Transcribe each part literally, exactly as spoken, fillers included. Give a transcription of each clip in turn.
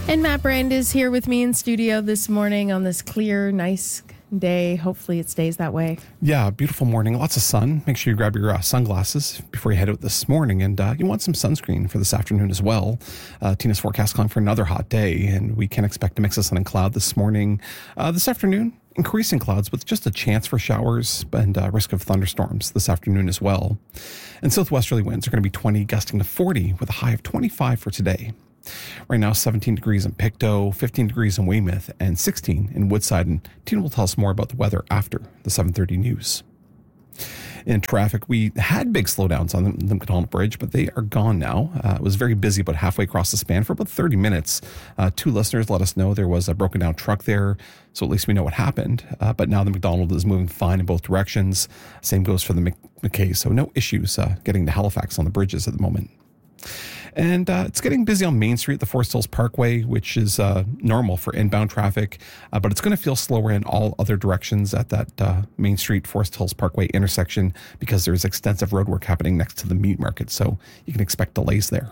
And Matt Brand is here with me in studio this morning on this clear, nice day. Hopefully it stays that way. Yeah, beautiful morning. Lots of sun. Make sure you grab your uh, sunglasses before you head out this morning. And uh, you want some sunscreen for this afternoon as well. Uh, Tina's forecast calling for another hot day, and we can expect a mix of sun and cloud this morning. Uh, this afternoon, increasing clouds with just a chance for showers and uh, risk of thunderstorms this afternoon as well. And southwesterly winds are going to be twenty, gusting to forty with a high of twenty-five for today. Right now, seventeen degrees in Pictou, fifteen degrees in Weymouth, and sixteen in Woodside. And Tina will tell us more about the weather after the seven thirty news. In traffic, we had big slowdowns on the, the McDonald Bridge, but they are gone now. Uh, it was very busy about halfway across the span for about thirty minutes. Uh, two listeners let us know there was a broken down truck there, so at least we know what happened. Uh, but now the McDonald is moving fine in both directions. Same goes for the Mc- McKay, so no issues uh, getting to Halifax on the bridges at the moment. And uh, it's getting busy on Main Street, the Forest Hills Parkway, which is uh, normal for inbound traffic, uh, but it's going to feel slower in all other directions at that uh, Main Street, Forest Hills Parkway intersection because there's extensive road work happening next to the meat market, so you can expect delays there.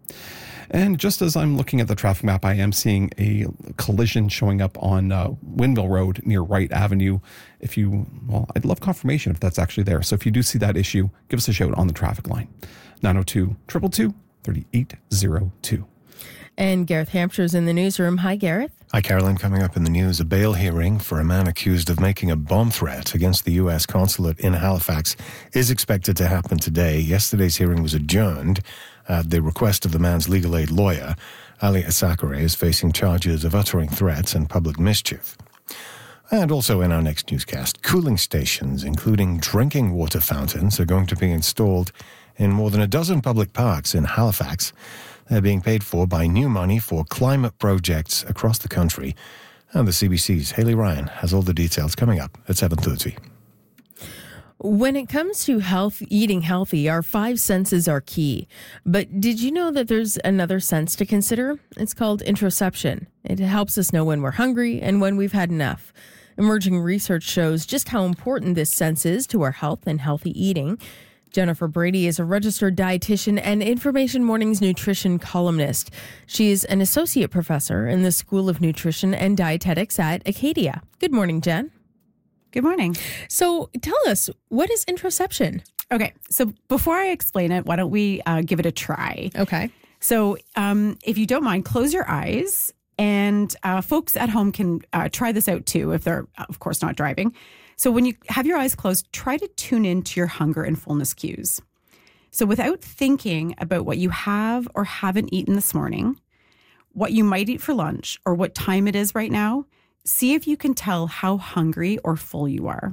And just as I'm looking at the traffic map, I am seeing a collision showing up on uh, Windmill Road near Wright Avenue. If you, well, I'd love confirmation if that's actually there. So if you do see that issue, give us a shout on the traffic line. nine oh two, two two two, three eight oh two. And Gareth Hampshire's in the newsroom. Hi, Gareth. Hi, Caroline. Coming up in the news, a bail hearing for a man accused of making a bomb threat against the U S consulate in Halifax is expected to happen today. Yesterday's hearing was adjourned at the request of the man's legal aid lawyer. Ali Asakare is facing charges of uttering threats and public mischief. And also in our next newscast, cooling stations, including drinking water fountains, are going to be installed in more than a dozen public parks in Halifax. They're being paid for by new money for climate projects across the country. And the C B C's Hayley Ryan has all the details coming up at seven thirty. When it comes to health, eating healthy, our five senses are key. But did you know that there's another sense to consider? It's called interoception. It helps us know when we're hungry and when we've had enough. Emerging research shows just how important this sense is to our health and healthy eating. Jennifer Brady is a registered dietitian and Information Morning's nutrition columnist. She is an associate professor in the School of Nutrition and Dietetics at Acadia. Good morning, Jen. Good morning. So tell us, what is interoception? Okay, so before I explain it, why don't we uh, give it a try? Okay. So um, if you don't mind, close your eyes, and uh, folks at home can uh, try this out too if they're, of course, not driving. So when you have your eyes closed, try to tune into your hunger and fullness cues. So without thinking about what you have or haven't eaten this morning, what you might eat for lunch, or what time it is right now, see if you can tell how hungry or full you are.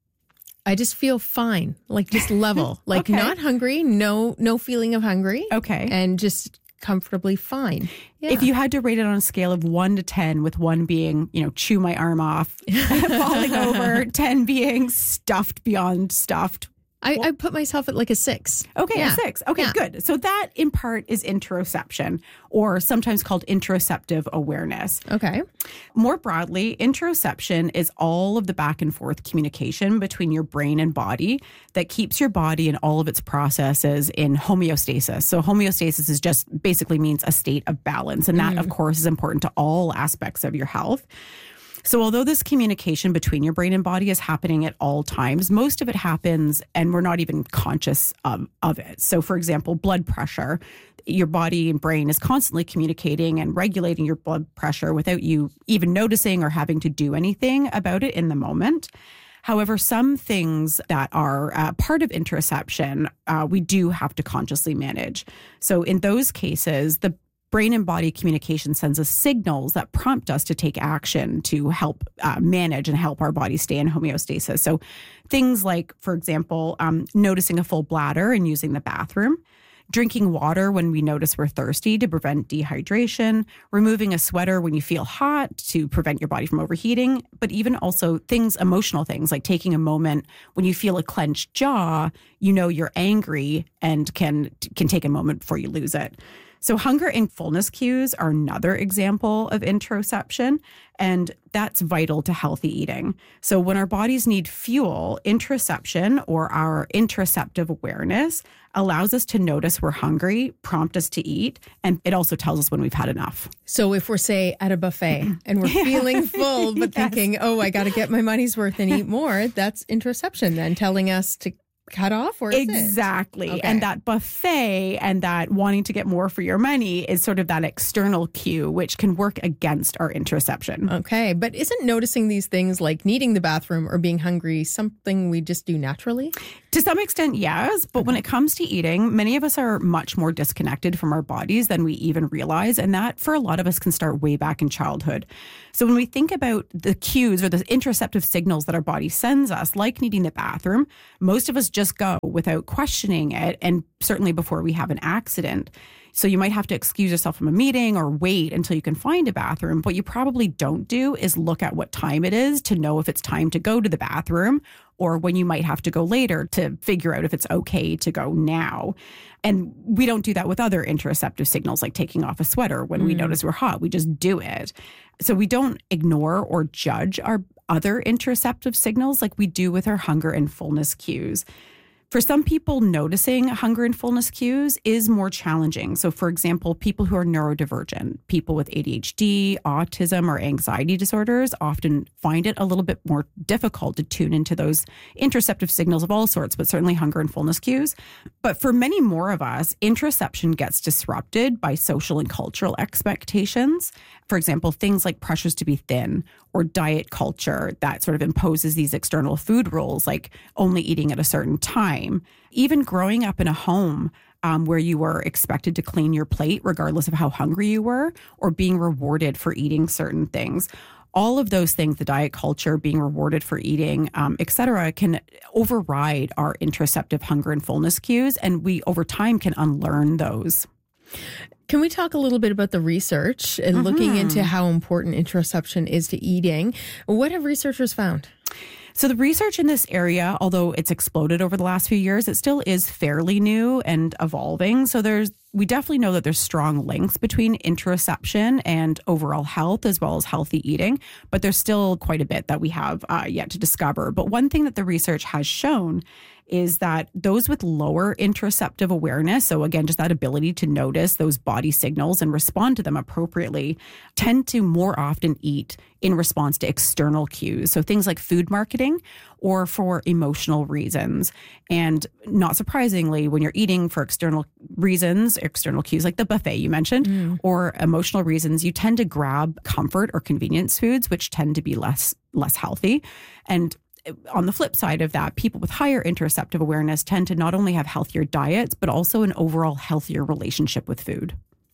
I just feel fine, like just level, like Okay. not hungry, no no feeling of hungry. Okay. And just comfortably fine. Yeah. If you had to rate it on a scale of one to ten, with one being, you know, chew my arm off, falling over, ten being stuffed beyond stuffed. I, I put myself at like a six. Okay, Yeah. a six. Okay, Yeah. good. So that in part is interoception, or sometimes called interoceptive awareness. Okay. More broadly, interoception is all of the back and forth communication between your brain and body that keeps your body and all of its processes in homeostasis. So homeostasis is just basically means a state of balance. And that, of course, is important to all aspects of your health. So although this communication between your brain and body is happening at all times, most of it happens and we're not even conscious of, of it. So for example, blood pressure, your body and brain is constantly communicating and regulating your blood pressure without you even noticing or having to do anything about it in the moment. However, some things that are uh, part of interoception, uh, we do have to consciously manage. So in those cases, the brain and body communication sends us signals that prompt us to take action to help uh, manage and help our body stay in homeostasis. So things like, for example, um, noticing a full bladder and using the bathroom, drinking water when we notice we're thirsty to prevent dehydration, removing a sweater when you feel hot to prevent your body from overheating, but even also things, emotional things like taking a moment when you feel a clenched jaw, you know you're angry and can can take a moment before you lose it. So hunger and fullness cues are another example of interoception, and that's vital to healthy eating. So when our bodies need fuel, interoception, or our interoceptive awareness, allows us to notice we're hungry, prompt us to eat, and it also tells us when we've had enough. So if we're, say, at a buffet and we're feeling full, but yes. thinking, oh, I got to get my money's worth and eat more, that's interoception then telling us to cut off, or is exactly it? Okay. And that buffet and that wanting to get more for your money is sort of that external cue, which can work against our interoception. Okay, but isn't noticing these things like needing the bathroom or being hungry something we just do naturally? To some extent, yes. But when it comes to eating, many of us are much more disconnected from our bodies than we even realize. And that, for a lot of us, can start way back in childhood. So when we think about the cues or the interoceptive signals that our body sends us, like needing the bathroom, most of us just go without questioning it, and certainly before we have an accident. So you might have to excuse yourself from a meeting or wait until you can find a bathroom. What you probably don't do is look at what time it is to know if it's time to go to the bathroom, or when you might have to go later to figure out if it's okay to go now. And we don't do that with other interoceptive signals, like taking off a sweater when mm. we notice we're hot. We just do it. So we don't ignore or judge our other interoceptive signals like we do with our hunger and fullness cues. For some people, noticing hunger and fullness cues is more challenging. So, for example, people who are neurodivergent, people with A D H D, autism, or anxiety disorders often find it a little bit more difficult to tune into those interoceptive signals of all sorts, but certainly hunger and fullness cues. But for many more of us, interoception gets disrupted by social and cultural expectations. For example, things like pressures to be thin or diet culture that sort of imposes these external food rules, like only eating at a certain time. Even growing up in a home um, where you were expected to clean your plate regardless of how hungry you were, or being rewarded for eating certain things. All of those things, the diet culture, being rewarded for eating, um, et cetera, can override our interoceptive hunger and fullness cues, and we over time can unlearn those. Can we talk a little bit about the research and mm-hmm. looking into how important interoception is to eating? What have researchers found? So the research in this area, although it's exploded over the last few years, it still is fairly new and evolving. So there's we definitely know that there's strong links between interoception and overall health as well as healthy eating, but there's still quite a bit that we have uh, yet to discover. But one thing that the research has shown is that those with lower interoceptive awareness, so again, just that ability to notice those body signals and respond to them appropriately, tend to more often eat in response to external cues. So things like food marketing or for emotional reasons. And not surprisingly, when you're eating for external reasons, external cues like the buffet you mentioned, mm. or emotional reasons, you tend to grab comfort or convenience foods, which tend to be less less healthy. And on the flip side of that, people with higher interoceptive awareness tend to not only have healthier diets, but also an overall healthier relationship with food.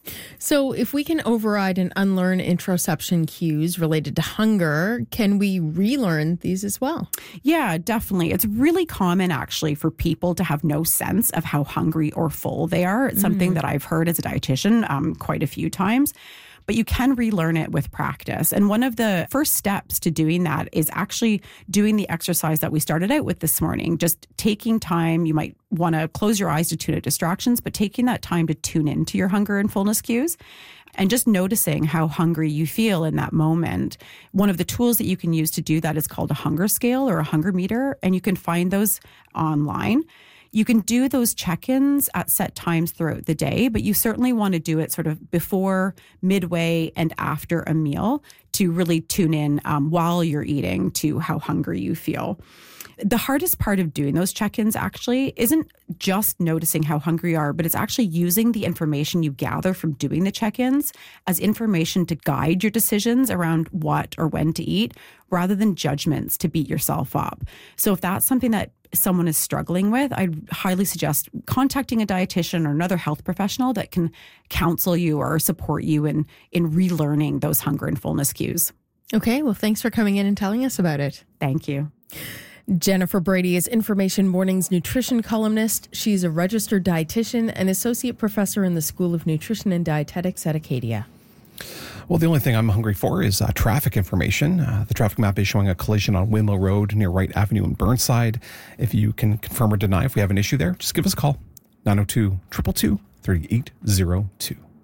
So if we can override and unlearn interoception cues related to hunger, can we relearn these as well? Yeah, definitely. It's really common actually for people to have no sense of how hungry or full they are. It's something mm. that I've heard as a dietitian um, quite a few times. But you can relearn it with practice. And one of the first steps to doing that is actually doing the exercise that we started out with this morning, just taking time. You might want to close your eyes to tune out distractions, but taking that time to tune into your hunger and fullness cues and just noticing how hungry you feel in that moment. One of the tools that you can use to do that is called a hunger scale or a hunger meter, and you can find those online. You can do those check-ins at set times throughout the day, but you certainly want to do it sort of before, midway, and after a meal to really tune in um, while you're eating to how hungry you feel. The hardest part of doing those check-ins actually isn't just noticing how hungry you are, but it's actually using the information you gather from doing the check-ins as information to guide your decisions around what or when to eat, rather than judgments to beat yourself up. So if that's something that someone is struggling with, I'd highly suggest contacting a dietitian or another health professional that can counsel you or support you in, in relearning those hunger and fullness cues. Okay, well, thanks for coming in and telling us about it. Thank you. Jennifer Brady is Information Morning's nutrition columnist. She's a registered dietitian and associate professor in the School of Nutrition and Dietetics at Acadia. Well, the only thing I'm hungry for is uh, traffic information. Uh, the traffic map is showing a collision on Winlow Road near Wright Avenue in Burnside. If you can confirm or deny if we have an issue there, just give us a call. nine oh two, two two two, three eight zero two.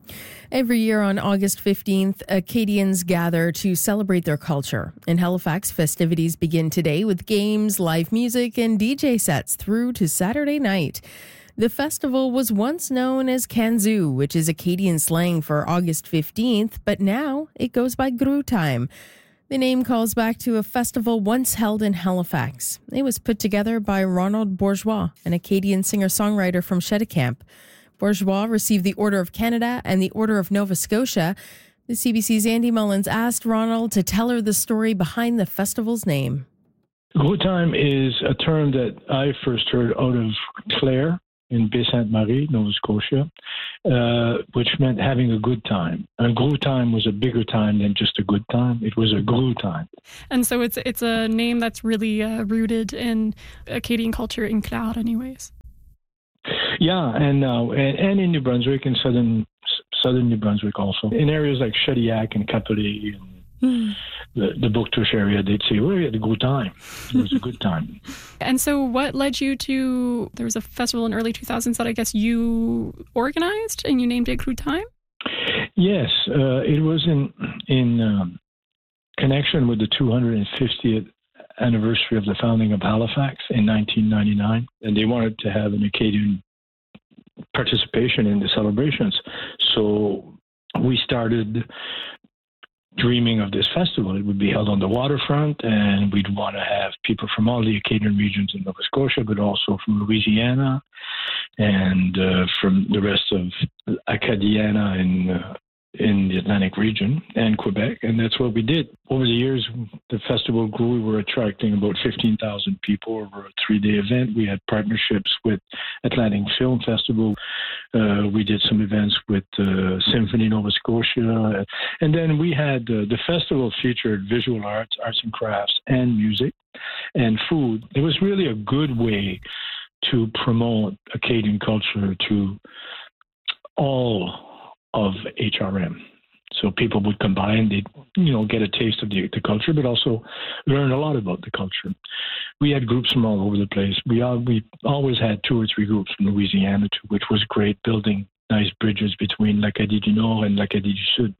Every year on August fifteenth, Acadians gather to celebrate their culture. In Halifax, festivities begin today with games, live music, and D J sets through to Saturday night. The festival was once known as Kanzu, which is Acadian slang for August fifteenth, but now it goes by Grue Time. The name calls back to a festival once held in Halifax. It was put together by Ronald Bourgeois, an Acadian singer-songwriter from Cheticamp. Bourgeois received the Order of Canada and the Order of Nova Scotia. The C B C's Andy Mullins asked Ronald to tell her the story behind the festival's name. Grue Time is a term that I first heard out of Clare in Baie-Sainte-Marie, Nova Scotia, uh, which meant having a good time. And Grue Time was a bigger time than just a good time. It was a Grue Time. And so it's it's a name that's really uh, rooted in Acadian culture in Clare anyways. Yeah, and, uh, and and in New Brunswick, in southern southern New Brunswick also. In areas like Shediac and Capolet and mm. the, the Bouctouche area, they'd say, well, we had a good time. It was a good time. And so what led you to, there was a festival in early two thousands that I guess you organized and you named it Grue Time? Yes, uh, it was in, in um, connection with the two hundred fiftieth anniversary of the founding of Halifax in nineteen ninety-nine, and they wanted to have an Acadian participation in the celebrations. So we started dreaming of this festival. It would be held on the waterfront, and we'd want to have people from all the Acadian regions in Nova Scotia, but also from Louisiana and uh, from the rest of Acadiana and uh, in the Atlantic region and Quebec, and that's what we did. Over the years, the festival grew. We were attracting about fifteen thousand people over a three-day event. We had partnerships with Atlantic Film Festival. Uh, we did some events with uh, Symphony Nova Scotia. And then we had, uh, the festival featured visual arts, arts and crafts, and music, and food. It was really a good way to promote Acadian culture to all of H R M. So people would come by and they'd, you know, get a taste of the, the culture, but also learn a lot about the culture. We had groups from all over the place. We all, we always had two or three groups from Louisiana, too, which was great, building nice bridges between l'Acadie du Nord and l'Acadie du Sud.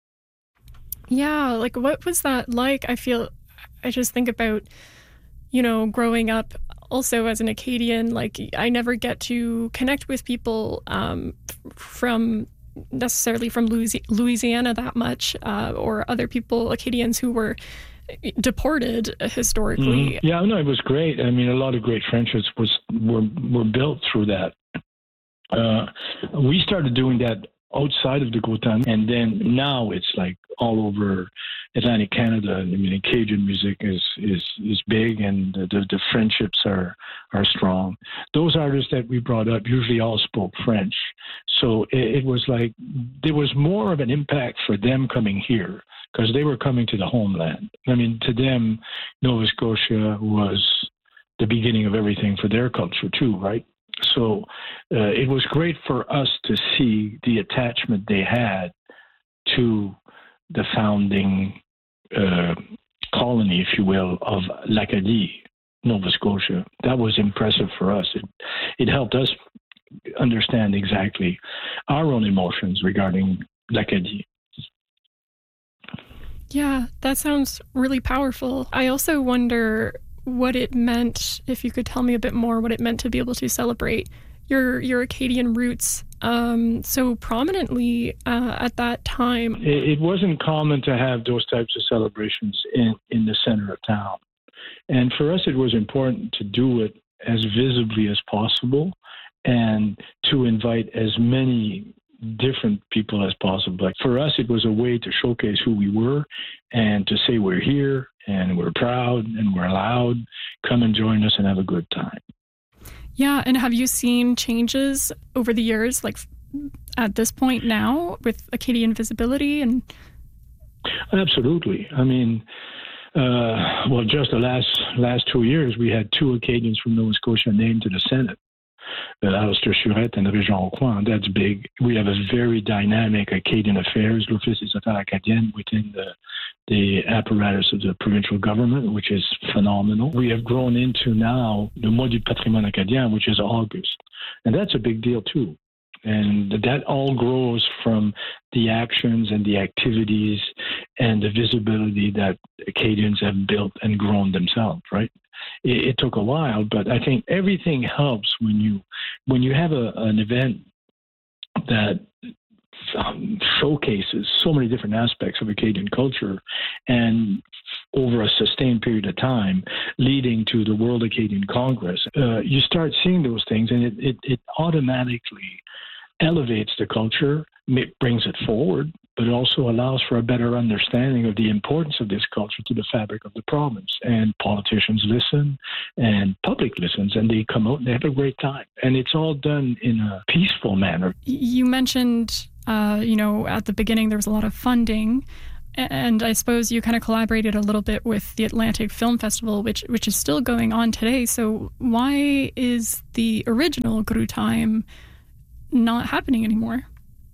Yeah, like what was that like? I feel, I just think about, you know, growing up also as an Acadian, like I never get to connect with people um, from necessarily from Louisiana that much, uh, or other people, Acadians who were deported historically. Mm-hmm. Yeah, no, it was great. I mean, a lot of great friendships was were were built through that. Uh, we started doing that outside of the Grue Time, and then now it's like all over Atlantic Canada. I mean, Cajun music is is is big, and the, the, the friendships are are strong. Those artists that we brought up usually all spoke French, so it, it was like there was more of an impact for them coming here because they were coming to the homeland. I mean, to them, Nova Scotia was the beginning of everything for their culture too, right? So uh, it was great for us to see the attachment they had to the founding uh, colony, if you will, of l'Acadie, Nova Scotia. That was impressive for us. It, it helped us understand exactly our own emotions regarding l'Acadie. Yeah, that sounds really powerful. I also wonder what it meant, if you could tell me a bit more, what it meant to be able to celebrate your your Acadian roots um, so prominently uh, at that time. It, it wasn't common to have those types of celebrations in, in the center of town. And for us, it was important to do it as visibly as possible and to invite as many different people as possible. Like for us, it was a way to showcase who we were and to say we're here and we're proud and we're loud. Come and join us and have a good time. Yeah, and have you seen changes over the years, like at this point now with Acadian visibility? And absolutely. I mean, uh, well, just the last last two years, we had two Acadians from Nova Scotia named to the Senate. Alistair Surette and Réjean Aucoin. That's big. We have a very dynamic Acadian Affairs, l'Office des Affaires Acadiennes, within the, the apparatus of the provincial government, which is phenomenal. We have grown into now the Mois du Patrimoine Acadien, which is August. And that's a big deal too. And that all grows from the actions and the activities and the visibility that Acadians have built and grown themselves, right? It, it took a while, but I think everything helps when you when you have a, an event that um, showcases so many different aspects of Acadian culture and over a sustained period of time, leading to the World Acadian Congress. Uh, you start seeing those things, and it, it, it automatically elevates the culture, it brings it forward, but it also allows for a better understanding of the importance of this culture to the fabric of the province. And politicians listen, and public listens, and they come out and they have a great time. And it's all done in a peaceful manner. You mentioned, uh, you know, at the beginning there was a lot of funding. And I suppose you kind of collaborated a little bit with the Atlantic Film Festival, which which is still going on today. So why is the original Grue Time not happening anymore?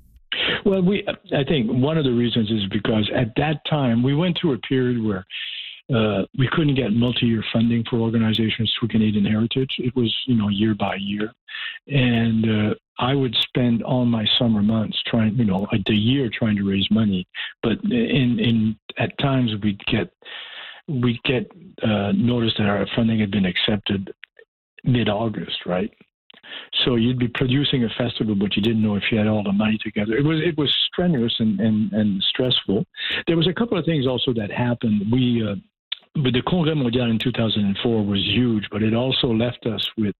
Well, we I think one of the reasons is because at that time we went through a period where uh, we couldn't get multi-year funding for organizations through Canadian Heritage. It was, you know, year by year. And uh, I would spend all my summer months trying, you know, the year trying to raise money. But in, in at times we'd get, we'd get uh, notice that our funding had been accepted mid-August, right? So you'd be producing a festival, but you didn't know if you had all the money together. It was it was strenuous and, and, and stressful. There was a couple of things also that happened. We uh, but the Congrès Mondial in two thousand four was huge, but it also left us with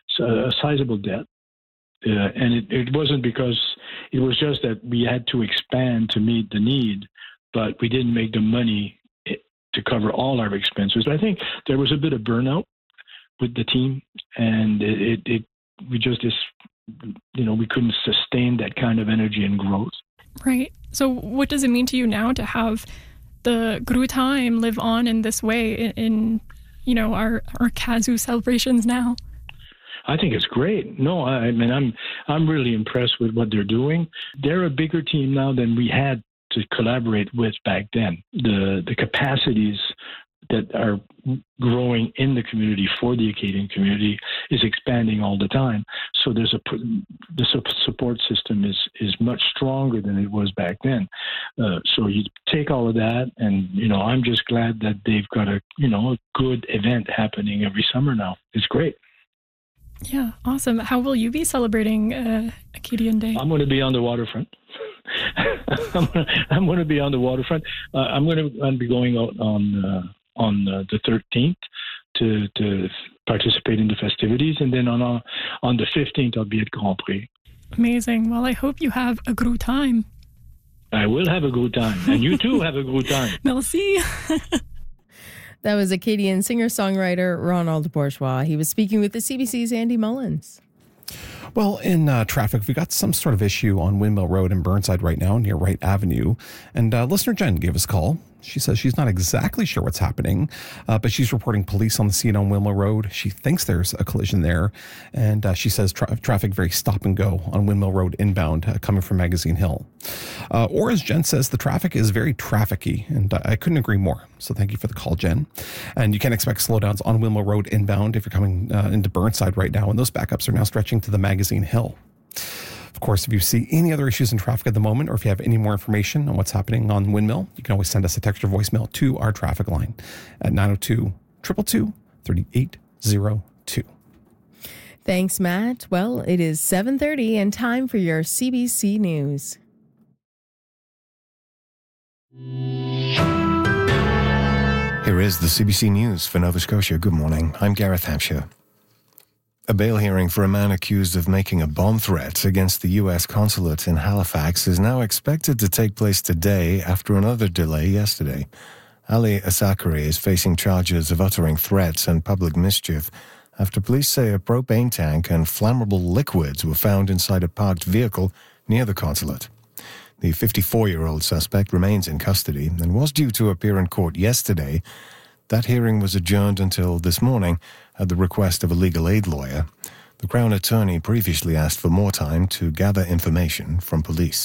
a sizable debt. Uh, and it, it wasn't because it was just that we had to expand to meet the need, but we didn't make the money to cover all our expenses. I think there was a bit of burnout with the team, and it, it, it we just, you know, we couldn't sustain that kind of energy and growth. Right. So what does it mean to you now to have the Grue Time live on in this way in, in you know, our, our Kazoo celebrations now? I think it's great. No, I mean, I'm I'm really impressed with what they're doing. They're a bigger team now than we had to collaborate with back then. The the capacities that are growing in the community for the Acadian community is expanding all the time. So there's a the support system is is much stronger than it was back then. Uh, so you take all of that, and you know, I'm just glad that they've got a you know a good event happening every summer now. It's great. Yeah, awesome. How will you be celebrating uh, Acadian Day? I'm going to be on the waterfront. I'm, gonna, I'm going to be on the waterfront. Uh, I'm going to I'm be going out on uh, on uh, the thirteenth to to participate in the festivities, and then on uh, on the fifteenth I'll be at Grand Prix. Amazing. Well, I hope you have a Grue Time. I will have a good time, and you too have a good time. Merci. That was Acadian singer-songwriter Ronald Bourgeois. He was speaking with the C B C's Andy Mullins. Well, in uh, traffic, we've got some sort of issue on Windmill Road in Burnside right now near Wright Avenue. And uh, listener Jen gave us a call. She says she's not exactly sure what's happening, uh, but she's reporting police on the scene on Windmill Road. She thinks there's a collision there. And uh, she says tra- traffic very stop and go on Windmill Road inbound uh, coming from Magazine Hill. Uh, or as Jen says, the traffic is very trafficky, and I couldn't agree more. So thank you for the call, Jen. And you can expect slowdowns on Windmill Road inbound if you're coming uh, into Burnside right now. And those backups are now stretching to the Magazine Hill. Of course, if you see any other issues in traffic at the moment, or if you have any more information on what's happening on Windmill, you can always send us a text or voicemail to our traffic line at nine oh two, two two two, three eight zero two. Thanks, Matt. Well, it is seven thirty and time for your C B C News. Here is the C B C News for Nova Scotia. Good morning. I'm Gareth Hampshire. A bail hearing for a man accused of making a bomb threat against the U S consulate in Halifax is now expected to take place today after another delay yesterday. Ali Asakari is facing charges of uttering threats and public mischief after police say a propane tank and flammable liquids were found inside a parked vehicle near the consulate. The fifty-four-year-old suspect remains in custody and was due to appear in court yesterday. That hearing was adjourned until this morning at the request of a legal aid lawyer. The Crown Attorney previously asked for more time to gather information from police.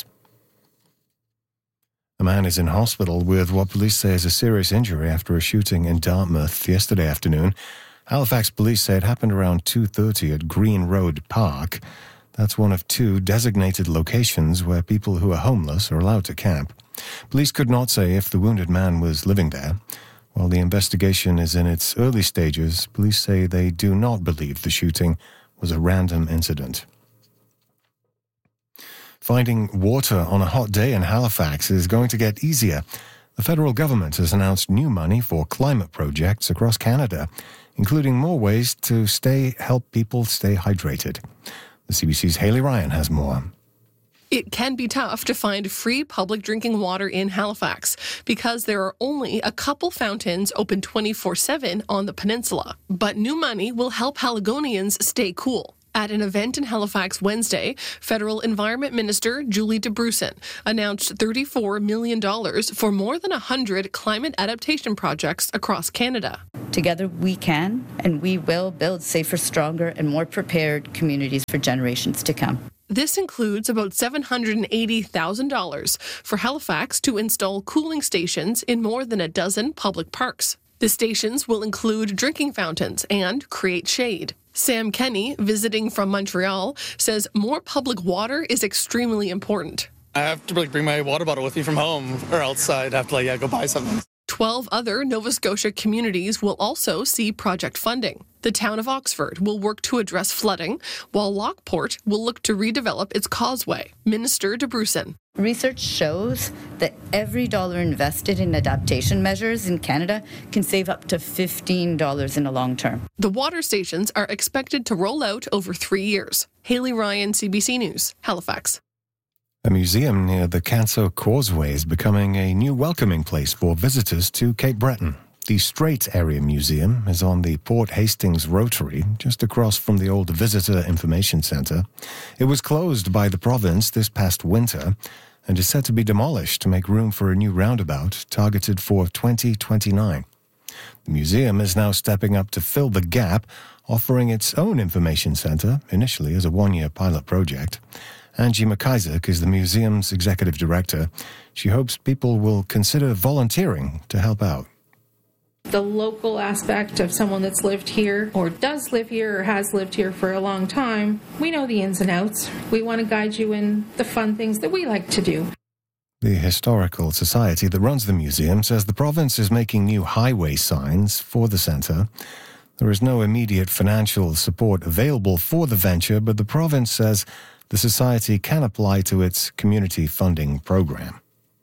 A man is in hospital with what police say is a serious injury after a shooting in Dartmouth yesterday afternoon. Halifax police say it happened around two thirty at Green Road Park. That's one of two designated locations where people who are homeless are allowed to camp. Police could not say if the wounded man was living there. While the investigation is in its early stages, police say they do not believe the shooting was a random incident. Finding water on a hot day in Halifax is going to get easier. The federal government has announced new money for climate projects across Canada, including more ways to stay help people stay hydrated. The C B C's Hayley Ryan has more. It can be tough to find free public drinking water in Halifax because there are only a couple fountains open twenty-four seven on the peninsula. But new money will help Haligonians stay cool. At an event in Halifax Wednesday, Federal Environment Minister Julie DeBruson announced thirty-four million dollars for more than one hundred climate adaptation projects across Canada. Together we can and we will build safer, stronger, and more prepared communities for generations to come. This includes about seven hundred eighty thousand dollars for Halifax to install cooling stations in more than a dozen public parks. The stations will include drinking fountains and create shade. Sam Kenny, visiting from Montreal, says more public water is extremely important. I have to like bring my water bottle with me from home, or else I'd have to like yeah, go buy something. Twelve other Nova Scotia communities will also see project funding. The town of Oxford will work to address flooding, while Lockport will look to redevelop its causeway. Minister DeBruson. Research shows that every dollar invested in adaptation measures in Canada can save up to fifteen dollars in the long term. The water stations are expected to roll out over three years. Hayley Ryan, C B C News, Halifax. A museum near the Canso Causeway is becoming a new welcoming place for visitors to Cape Breton. The Strait Area Museum is on the Port Hastings Rotary, just across from the old Visitor Information Centre. It was closed by the province this past winter and is set to be demolished to make room for a new roundabout targeted for twenty twenty-nine. The museum is now stepping up to fill the gap, offering its own information centre, initially as a one-year pilot project. Angie McIsaac is the museum's executive director. She hopes people will consider volunteering to help out. The local aspect of someone that's lived here or does live here or has lived here for a long time, we know the ins and outs. We want to guide you in the fun things that we like to do. The Historical Society that runs the museum says the province is making new highway signs for the centre. There is no immediate financial support available for the venture, but the province says the society can apply to its community funding program.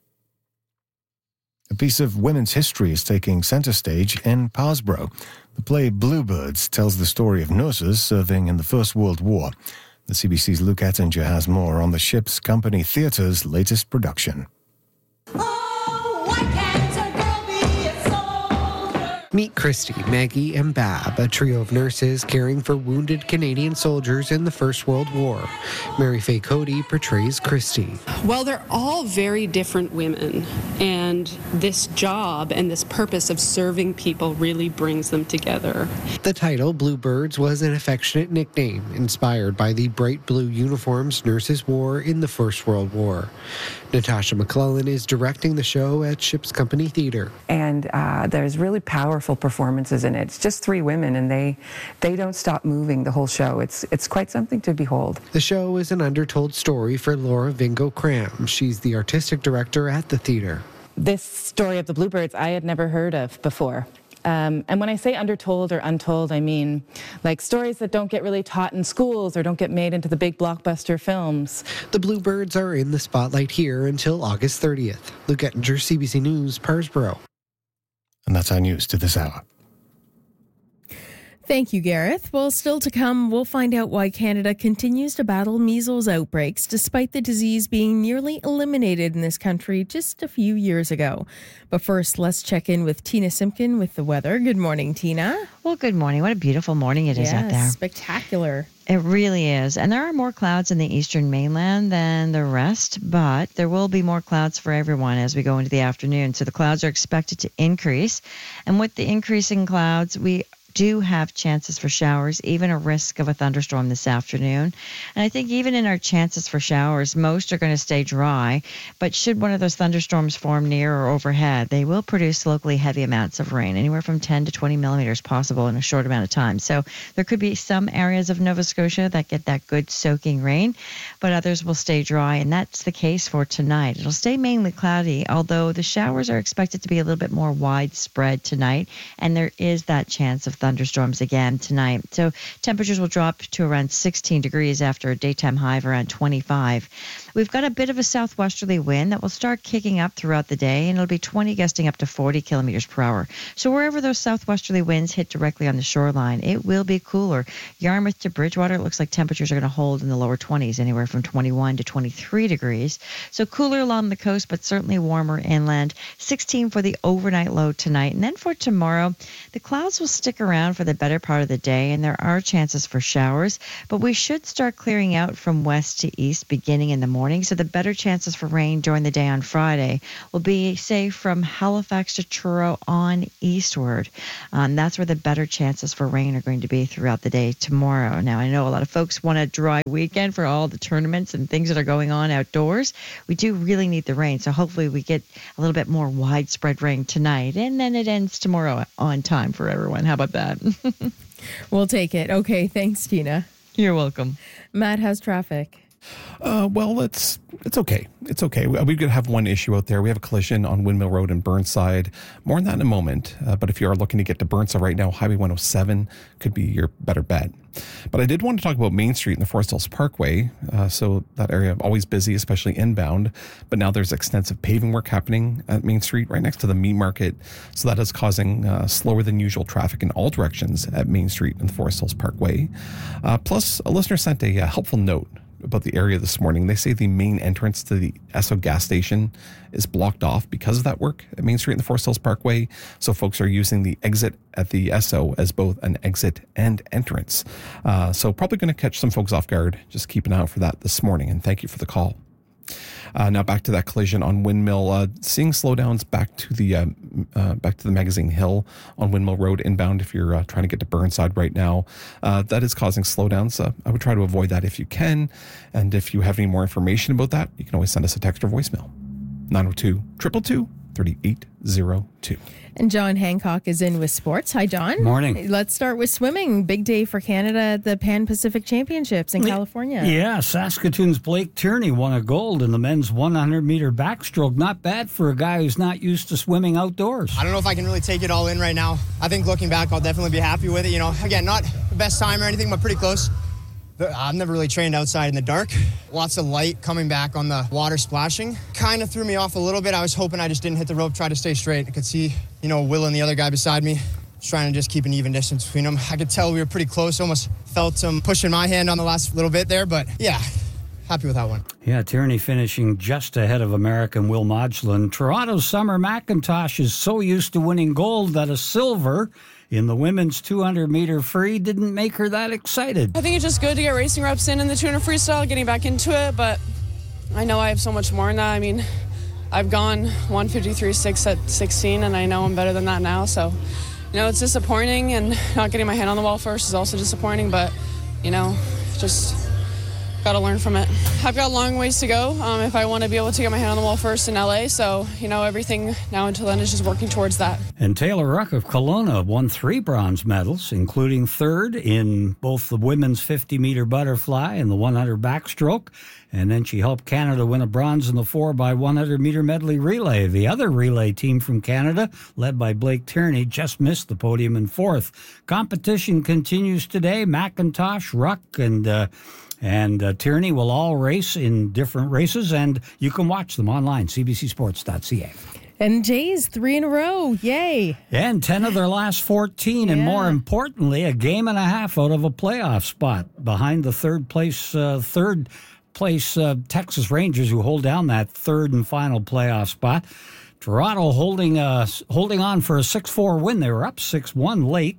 A piece of women's history is taking center stage in Parsbro. The play Bluebirds tells the story of nurses serving in the First World War. The C B C's Luke Ettinger has more on the Ship's Company Theatre's latest production. Oh, why can't a girl be a soldier? Meet Christy, Maggie, and Bab, a trio of nurses caring for wounded Canadian soldiers in the First World War. Mary Faye Cody portrays Christy. Well, they're all very different women, and this job and this purpose of serving people really brings them together. The title, Bluebirds, was an affectionate nickname inspired by the bright blue uniforms nurses wore in the First World War. Natasha McClellan is directing the show at Ship's Company Theatre. And uh, there's really powerful performances in it. It's just three women, and they they don't stop moving the whole show. It's it's quite something to behold. The show is an undertold story for Laura Vingo Cram. She's the artistic director at the theatre. This story of the Bluebirds I had never heard of before. Um, and when I say undertold or untold, I mean like stories that don't get really taught in schools or don't get made into the big blockbuster films. The Bluebirds are in the spotlight here until August thirtieth. Luke Ettinger, C B C News, Parsbro. And that's our news to this hour. Thank you, Gareth. Well, still to come, we'll find out why Canada continues to battle measles outbreaks despite the disease being nearly eliminated in this country just a few years ago. But first, let's check in with Tina Simpkin with the weather. Good morning, Tina. Well, good morning. What a beautiful morning it is yes, out there. Spectacular. It really is. And there are more clouds in the eastern mainland than the rest, but there will be more clouds for everyone as we go into the afternoon. So the clouds are expected to increase. And with the increasing clouds, we do have chances for showers, even a risk of a thunderstorm this afternoon. And I think even in our chances for showers, most are going to stay dry. But should one of those thunderstorms form near or overhead, they will produce locally heavy amounts of rain, anywhere from ten to twenty millimeters possible in a short amount of time. So there could be some areas of Nova Scotia that get that good soaking rain, but others will stay dry. And that's the case for tonight. It'll stay mainly cloudy, although the showers are expected to be a little bit more widespread tonight. And there is that chance of thunderstorms again tonight. So temperatures will drop to around sixteen degrees after a daytime high of around twenty-five. We've got a bit of a southwesterly wind that will start kicking up throughout the day, and it'll be twenty gusting up to forty kilometers per hour. So wherever those southwesterly winds hit directly on the shoreline, it will be cooler. Yarmouth to Bridgewater, it looks like temperatures are going to hold in the lower twenties, anywhere from twenty-one to twenty-three degrees. So cooler along the coast, but certainly warmer inland. sixteen for the overnight low tonight. And then for tomorrow, the clouds will stick around for the better part of the day, and there are chances for showers, but we should start clearing out from west to east beginning in the morning. So the better chances for rain during the day on Friday will be, say, from Halifax to Truro on eastward. Um, that's where the better chances for rain are going to be throughout the day tomorrow. Now, I know a lot of folks want a dry weekend for all the tournaments and things that are going on outdoors. We do really need the rain, so hopefully we get a little bit more widespread rain tonight, and then it ends tomorrow on time for everyone. How about that? We'll take it. Okay, thanks, Tina. You're welcome. Matt, how's traffic? Uh, well, it's it's okay. It's okay. We, we could have one issue out there. We have a collision on Windmill Road in Burnside. More on that in a moment. Uh, but if you are looking to get to Burnside right now, Highway one oh seven could be your better bet. But I did want to talk about Main Street and the Forest Hills Parkway. Uh, so that area always busy, especially inbound. But now there's extensive paving work happening at Main Street right next to the meat market. So that is causing uh, slower than usual traffic in all directions at Main Street and the Forest Hills Parkway. Uh, plus, a listener sent a uh, helpful note about the area this morning. They say the main entrance to the Esso gas station is blocked off because of that work at Main Street and the Forest Hills Parkway. So folks are using the exit at the Esso as both an exit and entrance. Uh, so probably going to catch some folks off guard. Just keep an eye out for that this morning. And thank you for the call. Uh, now back to that collision on Windmill. Uh, seeing slowdowns back to the uh, uh, back to the Magazine Hill on Windmill Road inbound. If you're uh, trying to get to Burnside right now, uh, that is causing slowdowns. Uh, I would try to avoid that if you can. And if you have any more information about that, you can always send us a text or voicemail. nine oh two, two two two, three eight zero two. And John Hancock is in with sports. Hi, John. Morning. Let's start with swimming. Big day for Canada at the Pan Pacific Championships in California. Yeah, Saskatoon's Blake Tierney won a gold in the men's one hundred meter backstroke. Not bad for a guy who's not used to swimming outdoors. I don't know if I can really take it all in right now. I think looking back, I'll definitely be happy with it. You know, again, not the best time or anything, but pretty close. I've never really trained outside in the dark. Lots of light coming back on the water splashing. Kind of threw me off a little bit. I was hoping I just didn't hit the rope, try to stay straight. I could see, you know, Will and the other guy beside me, just trying to just keep an even distance between them. I could tell we were pretty close. Almost felt him pushing my hand on the last little bit there, but yeah, happy with that one. Yeah, Tierney finishing just ahead of American Will Modglin. Toronto's Summer McIntosh is so used to winning gold that a silver in the women's two hundred meter free didn't make her that excited. I think it's just good to get racing reps in in the two hundred freestyle, getting back into it, but I know I have so much more in that. I mean, I've gone one fifty-three point six at sixteen, and I know I'm better than that now, so, you know, it's disappointing, and not getting my hand on the wall first is also disappointing, but, you know, just got to learn from it. I've got a long ways to go um, if I want to be able to get my hand on the wall first in L A, so, you know, everything now until then is just working towards that. And Taylor Ruck of Kelowna won three bronze medals, including third in both the women's fifty meter butterfly and the one hundred backstroke. And then she helped Canada win a bronze in the four by one hundred meter medley relay. The other relay team from Canada, led by Blake Tierney, just missed the podium in fourth. Competition continues today. McIntosh, Ruck, and uh, and uh, Tierney will all race in different races, and you can watch them online, c b c sports dot c a. And Jays, three in a row. Yay. And ten of their last fourteen, yeah. And more importantly, a game and a half out of a playoff spot behind the third place, uh, third place uh, Texas Rangers, who hold down that third and final playoff spot. Toronto holding uh, holding on for a six four win. They were up six one late,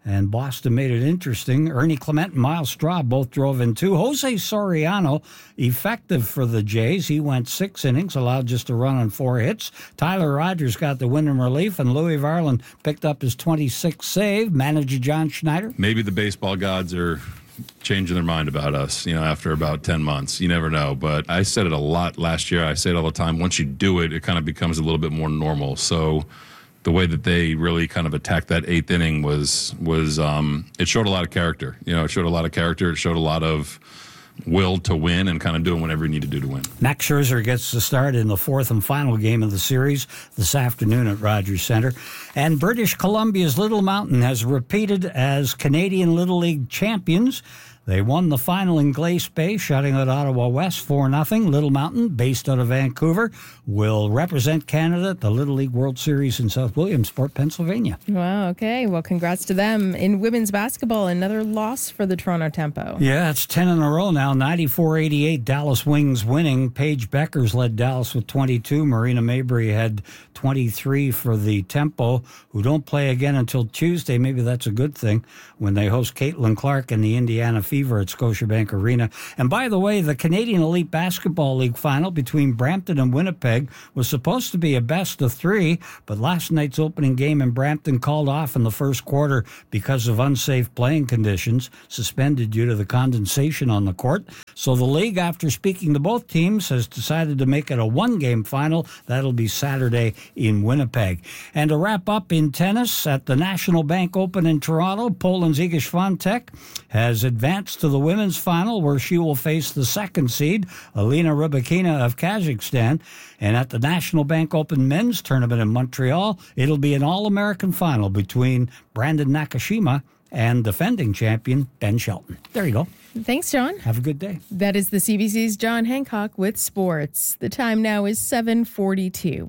and Boston made it interesting. Ernie Clement and Miles Straw both drove in two. Jose Soriano, effective for the Jays. He went six innings, allowed just a run on four hits. Tyler Rogers got the win in relief, and Louis Varland picked up his twenty-sixth save. Manager John Schneider. Maybe the baseball gods are changing their mind about us, you know, after about ten months. You never know. But I said it a lot last year. I say it all the time. Once you do it, it kind of becomes a little bit more normal. So the way that they really kind of attacked that eighth inning was, was um, it showed a lot of character. You know, it showed a lot of character. It showed a lot of will to win and kind of doing whatever you need to do to win. Max Scherzer gets the start in the fourth and final game of the series this afternoon at Rogers Centre. And British Columbia's Little Mountain has repeated as Canadian Little League champions. They won the final in Glace Bay, shutting out Ottawa West four nothing. Little Mountain, based out of Vancouver, will represent Canada at the Little League World Series in South Williamsport, Pennsylvania. Wow, okay. Well, congrats to them. In women's basketball, another loss for the Toronto Tempo. Yeah, it's ten in a row now. ninety-four eighty-eight, Dallas Wings winning. Paige Beckers led Dallas with twenty-two. Marina Mabry had twenty-three for the Tempo, who don't play again until Tuesday. Maybe that's a good thing when they host Caitlin Clark and the Indiana Fever at Scotiabank Arena. And by the way, the Canadian Elite Basketball League final between Brampton and Winnipeg was supposed to be a best of three, but last night's opening game in Brampton called off in the first quarter because of unsafe playing conditions, suspended due to the condensation on the court. So the league, after speaking to both teams, has decided to make it a one-game final. That'll be Saturday in Winnipeg. And to wrap up in tennis, at the National Bank Open in Toronto, Poland's Iga Świątek has advanced to the women's final, where she will face the second seed, Alina Rybakina of Kazakhstan. And at the National Bank Open men's tournament in Montreal, it'll be an all-American final between Brandon Nakashima and defending champion Ben Shelton. There you go. Thanks, John. Have a good day. That is the C B C's John Hancock with sports. The time now is seven forty-two.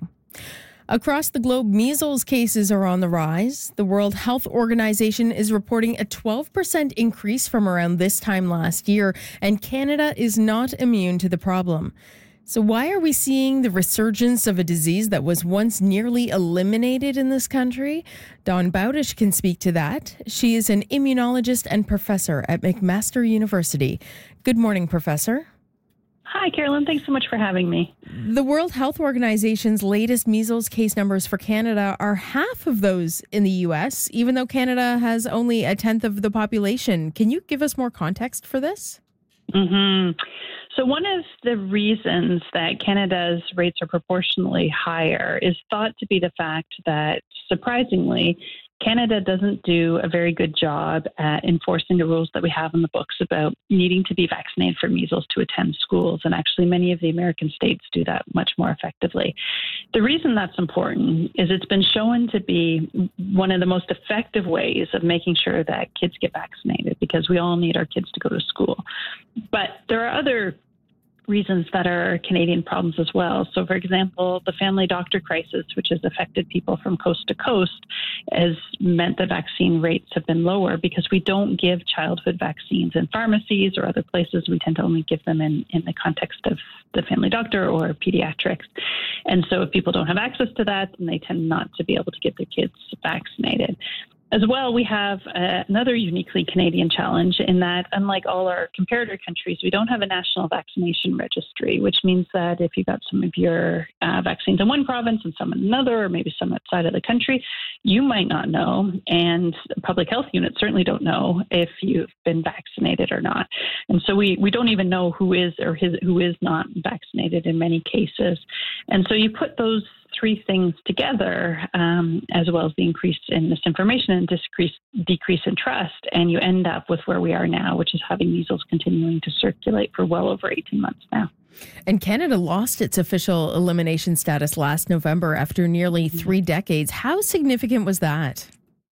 Across the globe, measles cases are on the rise. The World Health Organization is reporting a twelve percent increase from around this time last year, and Canada is not immune to the problem. So why are we seeing the resurgence of a disease that was once nearly eliminated in this country? Dawn Bowdish can speak to that. She is an immunologist and professor at McMaster University. Good morning, Professor. Hi, Carolyn. Thanks so much for having me. The World Health Organization's latest measles case numbers for Canada are half of those in the U S, even though Canada has only a tenth of the population. Can you give us more context for this? Mm-hmm. So one of the reasons that Canada's rates are proportionally higher is thought to be the fact that, surprisingly, Canada doesn't do a very good job at enforcing the rules that we have in the books about needing to be vaccinated for measles to attend schools. And actually, many of the American states do that much more effectively. The reason that's important is it's been shown to be one of the most effective ways of making sure that kids get vaccinated, because we all need our kids to go to school. But there are other reasons that are Canadian problems as well. So, for example, the family doctor crisis, which has affected people from coast to coast, has meant that vaccine rates have been lower because we don't give childhood vaccines in pharmacies or other places. We tend to only give them in, in the context of the family doctor or pediatrics. And so if people don't have access to that, then they tend not to be able to get their kids vaccinated. As well, we have uh, another uniquely Canadian challenge in that, unlike all our comparator countries, we don't have a national vaccination registry, which means that if you got some of your uh, vaccines in one province and some in another, or maybe some outside of the country, you might not know, and public health units certainly don't know if you've been vaccinated or not. And so we, we don't even know who is or his, who is not vaccinated in many cases. And so you put those three things together, um, as well as the increase in misinformation and decrease, decrease in trust, and you end up with where we are now, which is having measles continuing to circulate for well over eighteen months now. And Canada lost its official elimination status last November after nearly three decades. How significant was that?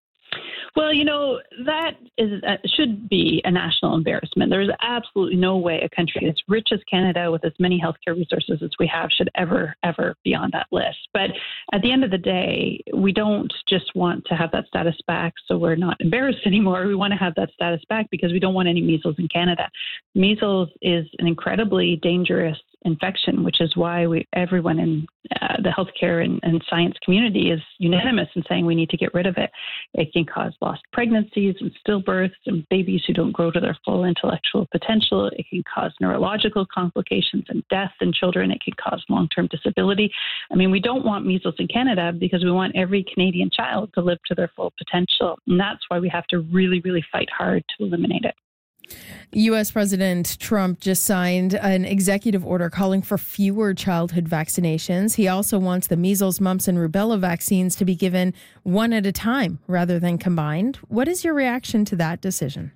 Well, you know, that is uh, should be a national embarrassment. There is absolutely no way a country as rich as Canada, with as many healthcare resources as we have, should ever, ever be on that list. But at the end of the day, we don't just want to have that status back so we're not embarrassed anymore. We want to have that status back because we don't want any measles in Canada. Measles is an incredibly dangerous infection, which is why we everyone in uh, the healthcare and, and science community is unanimous in saying we need to get rid of it. It can cause lost pregnancies and stillbirths and babies who don't grow to their full intellectual potential. It can cause neurological complications and death in children. It can cause long-term disability. I mean, we don't want measles in Canada because we want every Canadian child to live to their full potential. And that's why we have to really, really fight hard to eliminate it. U S President Trump just signed an executive order calling for fewer childhood vaccinations. He also wants the measles, mumps, and rubella vaccines to be given one at a time rather than combined. What is your reaction to that decision?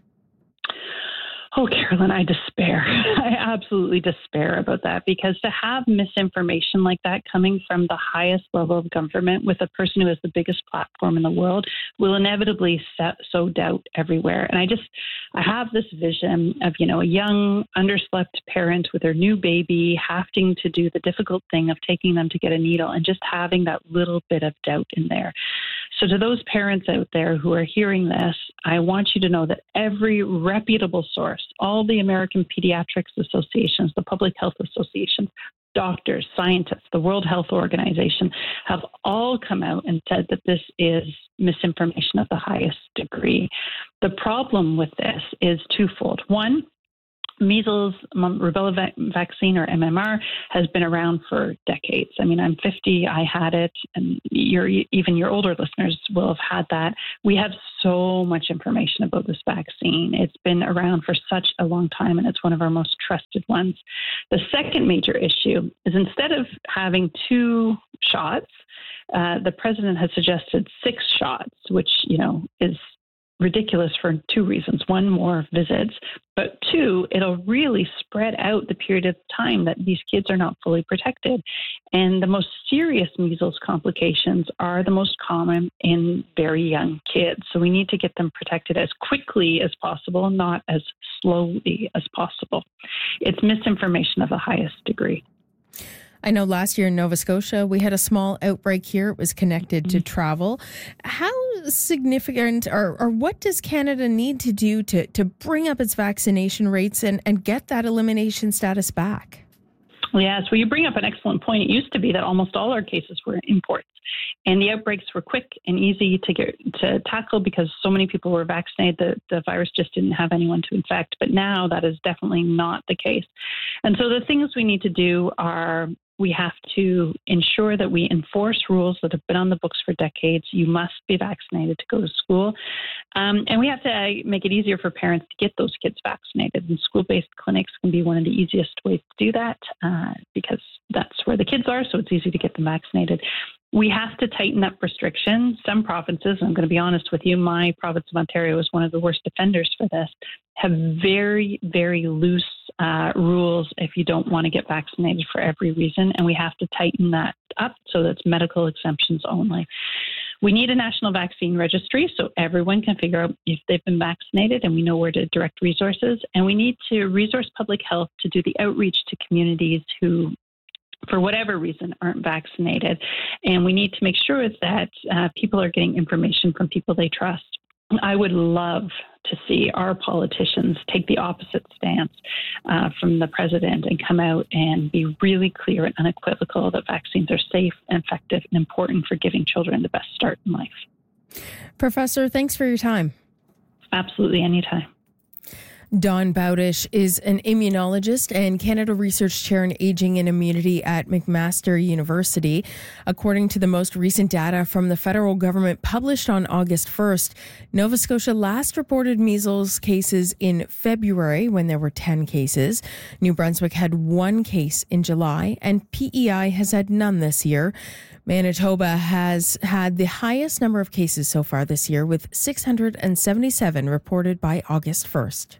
Oh, Carolyn, I despair. I absolutely despair about that, because to have misinformation like that coming from the highest level of government with a person who has the biggest platform in the world will inevitably set, sow doubt everywhere. And I just, I have this vision of, you know, a young, underslept parent with their new baby having to do the difficult thing of taking them to get a needle and just having that little bit of doubt in there. So to those parents out there who are hearing this, I want you to know that every reputable source, all the American Pediatrics Associations, the Public Health Associations, doctors, scientists, the World Health Organization have all come out and said that this is misinformation of the highest degree. The problem with this is twofold. One, measles, rubella va- vaccine, or M M R, has been around for decades. I mean, I'm fifty, I had it, and your, even your older listeners will have had that. We have so much information about this vaccine. It's been around for such a long time, and it's one of our most trusted ones. The second major issue is, instead of having two shots, uh, the president has suggested six shots, which, you know, is ridiculous for two reasons. One, more visits, but two, it'll really spread out the period of time that these kids are not fully protected. And the most serious measles complications are the most common in very young kids. So we need to get them protected as quickly as possible, not as slowly as possible. It's misinformation of the highest degree. I know last year in Nova Scotia, we had a small outbreak here. It was connected to travel. How significant, or, or what does Canada need to do to, to bring up its vaccination rates and, and get that elimination status back? Yes, well, you bring up an excellent point. It used to be that almost all our cases were imports, and the outbreaks were quick and easy to get to tackle because so many people were vaccinated. The, the virus just didn't have anyone to infect. But now that is definitely not the case. And so the things we need to do are, we have to ensure that we enforce rules that have been on the books for decades. You must be vaccinated to go to school. Um, and we have to make it easier for parents to get those kids vaccinated. And school-based clinics can be one of the easiest ways to do that uh, because that's where the kids are, so it's easy to get them vaccinated. We have to tighten up restrictions. Some provinces, I'm going to be honest with you, my province of Ontario is one of the worst offenders for this, have very, very loose uh, rules if you don't want to get vaccinated for every reason. And we have to tighten that up so that's medical exemptions only. We need a national vaccine registry so everyone can figure out if they've been vaccinated and we know where to direct resources. And we need to resource public health to do the outreach to communities who, for whatever reason, aren't vaccinated. And we need to make sure that uh, people are getting information from people they trust. I would love to see our politicians take the opposite stance uh, from the president and come out and be really clear and unequivocal that vaccines are safe and effective and important for giving children the best start in life. Professor, thanks for your time. Absolutely, anytime. Dawn Bowdish is an immunologist and Canada Research Chair in Aging and Immunity at McMaster University. According to the most recent data from the federal government published on August first, Nova Scotia last reported measles cases in February when there were ten cases. New Brunswick had one case in July, and P E I has had none this year. Manitoba has had the highest number of cases so far this year, with six hundred seventy-seven reported by August first.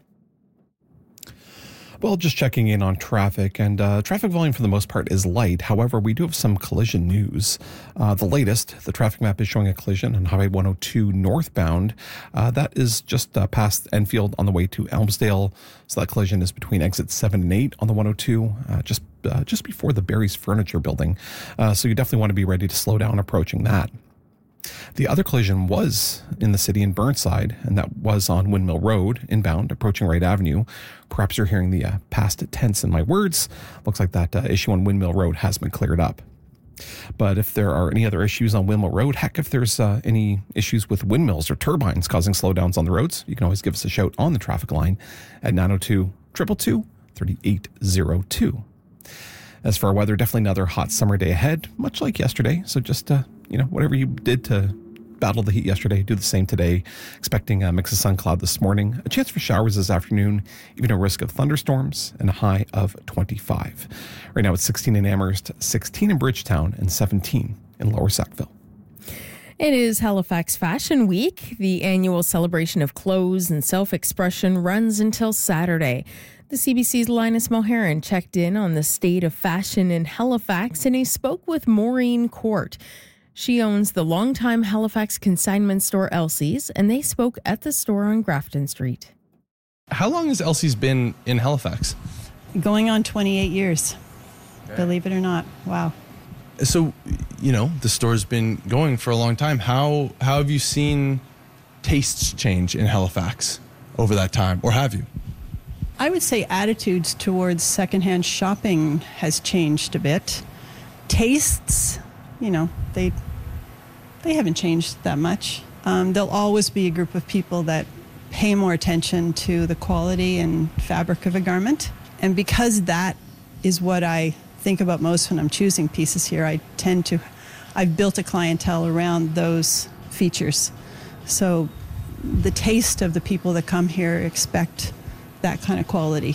Well, just checking in on traffic, and uh, traffic volume for the most part is light. However, we do have some collision news. Uh, the latest, the traffic map is showing a collision on Highway one oh two northbound. Uh, that is just uh, past Enfield on the way to Elmsdale. So that collision is between exits seven and eight on the one oh two, uh, just uh, just before the Barry's Furniture Building. Uh, so you definitely want to be ready to slow down approaching that. The other collision was in the city in Burnside, and that was on Windmill Road, inbound, approaching Wright Avenue. Perhaps you're hearing the uh, past tense in my words. Looks like that uh, issue on Windmill Road has been cleared up. But if there are any other issues on Windmill Road, heck, if there's uh, any issues with windmills or turbines causing slowdowns on the roads, you can always give us a shout on the traffic line at nine oh two, two two two, three eight oh two. As for our weather, definitely another hot summer day ahead, much like yesterday. So just, uh, you know, whatever you did to battle the heat yesterday, do the same today. Expecting a mix of sun cloud this morning, a chance for showers this afternoon, even a risk of thunderstorms, and a high of twenty-five. Right now it's sixteen in Amherst, sixteen in Bridgetown, and seventeen in Lower Sackville. It is Halifax Fashion Week. The annual celebration of clothes and self-expression runs until Saturday. The C B C's Linus Mulheron checked in on the state of fashion in Halifax, and he spoke with Maureen Court. She owns the longtime Halifax consignment store Elsie's, and they spoke at the store on Grafton Street. How long has Elsie's been in Halifax? Going on twenty-eight years, okay. Believe it or not. Wow. So, you know, the store's been going for a long time. How how have you seen tastes change in Halifax over that time, or have you? I would say attitudes towards secondhand shopping has changed a bit. Tastes, you know, they they haven't changed that much. Um, there'll always be a group of people that pay more attention to the quality and fabric of a garment. And because that is what I think about most when I'm choosing pieces here, I tend to, I've built a clientele around those features. So the taste of the people that come here expect that kind of quality.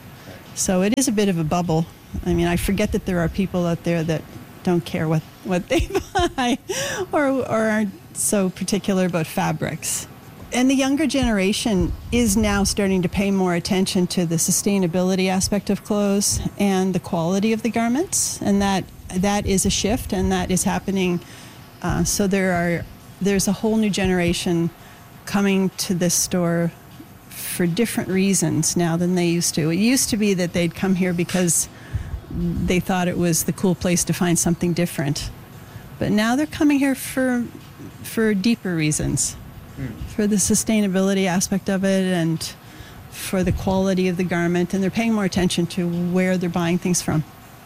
So it is a bit of a bubble. I mean, I forget that there are people out there that don't care what, what they buy or, or aren't so particular about fabrics. And the younger generation is now starting to pay more attention to the sustainability aspect of clothes and the quality of the garments. And that that is a shift, and that is happening. Uh, so there are there's a whole new generation coming to this store for different reasons now than they used to. It used to be that they'd come here because they thought it was the cool place to find something different. But now they're coming here for for deeper reasons, mm. for the sustainability aspect of it and for the quality of the garment, and they're paying more attention to where they're buying things from.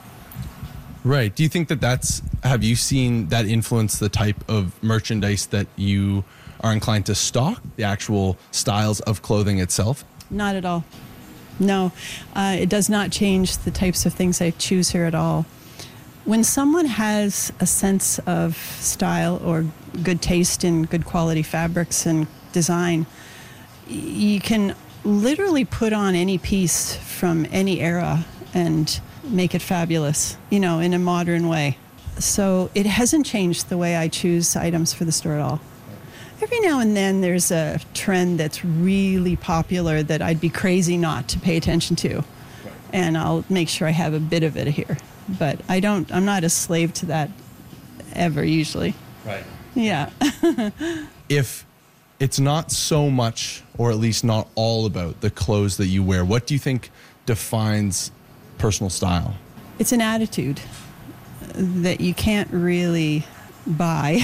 Right. Do you think that that's, have you seen that influence the type of merchandise that you are inclined to stock, the actual styles of clothing itself? Not at all. No, uh, it does not change the types of things I choose here at all. When someone has a sense of style or good taste in good quality fabrics and design, you can literally put on any piece from any era and make it fabulous, you know, in a modern way. So it hasn't changed the way I choose items for the store at all. Every now and then there's a trend that's really popular that I'd be crazy not to pay attention to. And I'll make sure I have a bit of it here. But I don't, I'm not a slave to that ever, usually. Right. Yeah. If it's not so much, or at least not all about the clothes that you wear, what do you think defines personal style? It's an attitude that you can't really buy.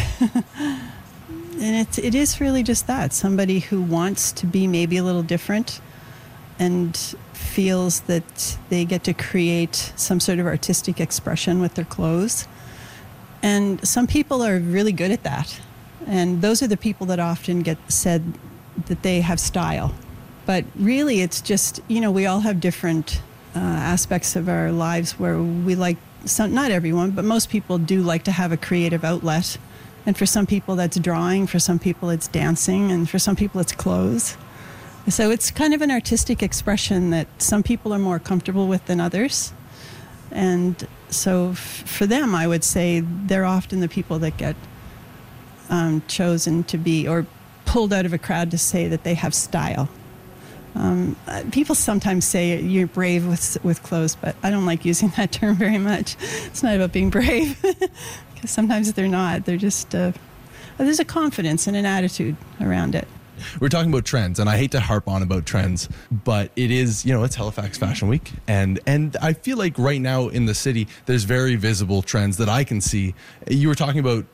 And it, it is really just that. Somebody who wants to be maybe a little different and feels that they get to create some sort of artistic expression with their clothes. And some people are really good at that. And those are the people that often get said that they have style. But really, it's just, you know, we all have different uh, aspects of our lives where we like, some, not everyone, but most people do like to have a creative outlet. And for some people that's drawing, for some people it's dancing, and for some people it's clothes. So it's kind of an artistic expression that some people are more comfortable with than others. And so f- for them, I would say they're often the people that get um, chosen to be, or pulled out of a crowd to say that they have style. Um, uh, people sometimes say you're brave with with clothes, but I don't like using that term very much. It's not about being brave. Sometimes they're not. They're just, uh, there's a confidence and an attitude around it. We're talking about trends, and I hate to harp on about trends, but it is, you know, it's Halifax Fashion Week. And, and I feel like right now in the city, there's very visible trends that I can see. You were talking about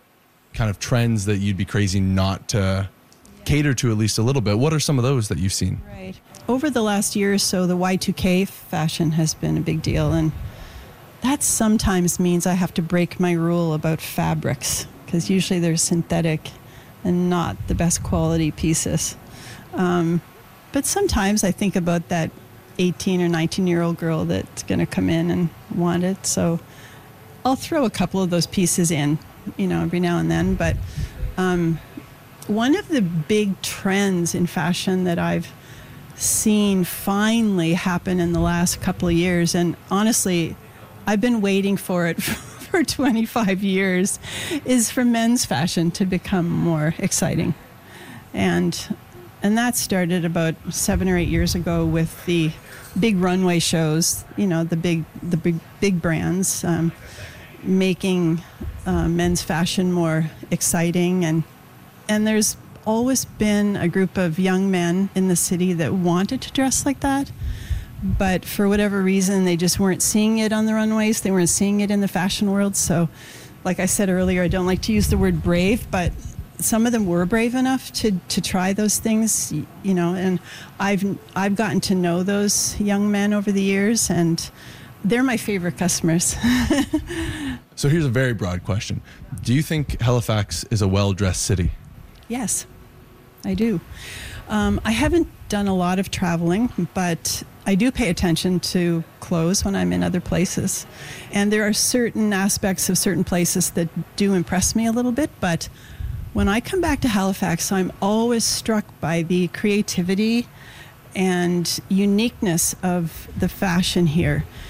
kind of trends that you'd be crazy not to cater to at least a little bit. What are some of those that you've seen? Right. Over the last year or so, the Y two K fashion has been a big deal, and that sometimes means I have to break my rule about fabrics, because usually they're synthetic and not the best quality pieces. Um, but sometimes I think about that eighteen or nineteen year old girl that's going to come in and want it, so I'll throw a couple of those pieces in, you know, every now and then. But um, one of the big trends in fashion that I've seen finally happen in the last couple of years, and honestly, I've been waiting for it for twenty-five years, is for men's fashion to become more exciting. And and that started about seven or eight years ago with the big runway shows, you know, the big the big big brands um, making uh, men's fashion more exciting. And and there's always been a group of young men in the city that wanted to dress like that, but for whatever reason they just weren't seeing it on the runways, they weren't seeing it in the fashion world. So like I said earlier, I don't like to use the word brave, but some of them were brave enough to to try those things, you know, and I've I've gotten to know those young men over the years, and they're my favorite customers. So here's a very broad question. Do you think Halifax is a well-dressed city? Yes, I do. Um, I haven't done a lot of traveling, but I do pay attention to clothes when I'm in other places. And there are certain aspects of certain places that do impress me a little bit, but when I come back to Halifax, I'm always struck by the creativity and uniqueness of the fashion here.